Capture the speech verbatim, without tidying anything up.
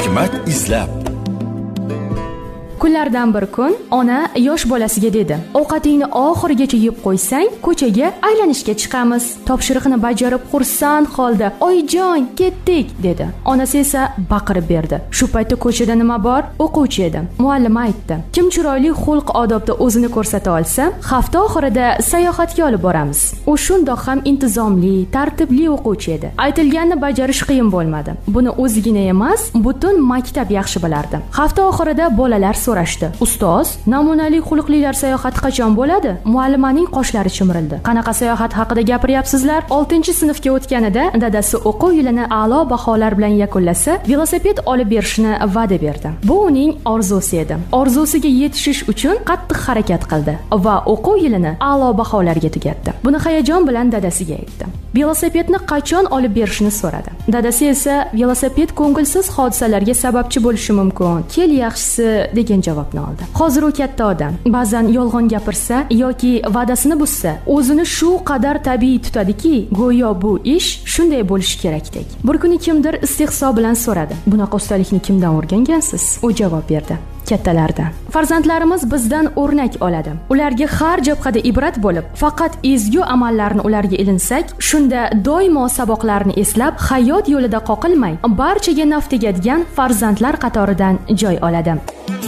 hikmat izlab. Kunlardan bir kun ona yosh bolasiga dedi: "Ovqatingni oxirigacha yeb qo'ysang, ko'chaga aylanishga chiqamiz." Topshiriqni bajarib xursand holda "Oyijon, ketdik" dedi. Onasi esa baqirib berdi. Shu paytda ko'chada nima bor? O'quvchi edi. Muallima aytdi: "Kim chiroyli xulq-odobda o'zini ko'rsata olsa, hafta oxirida sayohatga olib boramiz." U shundoq ham intizomli, tartibli o'quvchi edi. Aytilganni bajarish qiyin bo'lmadi. Buni o'zigina emas, butun maktab yaxshi bilardi. Hafta oxirida bolalar so'rashdi: "Ustoz, namunali xulqlilar sayohati qachon bo'ladi?" Muallimaning qoshlari chimirildi. "Qanaqa sayohat haqida gapiryapsizlar?" oltinchi sinfga o'tganida dadasi o'quv yilini a'lo baholar bilan yakunlasa, velosiped olib berishni va'da berdi. Bu uning orzusi edi. Orzusiga yetishish uchun qattiq harakat qildi va o'quv yilini a'lo baholarga tugatdi. Buni hayajon bilan dadasiga aytdi. Velosipedni qachon olib berishni so'radi. Dadasi esa velosiped ko'ngilsiz hodisalarga sababchi bo'lishi mumkin. Kel yaxshisi degan javobni oldi. Hozir u katta odam. Ba'zan yolg'on gapirsa yoki va'dasini buzsa, o'zini shu qadar tabiiy tutadiki, go'yo bu ish shunday bo'lishi kerakdek. Bir kuni kimdir istehzo bilan so'radi: "Bunaqa ustalikni kimdan o'rgangansiz?" U javob berdi: "Kattalardan." Farzandlarimiz bizdan o'rnak oladi. Ularga har jabhada ibrat bo'lib, faqat ezgu amallarni ularga ilinsak, shunda doimo saboqlarni eslab, hayot yo'lida qoqilmay, barchaga naf tegadigan farzandlar qatoridan joy oladi.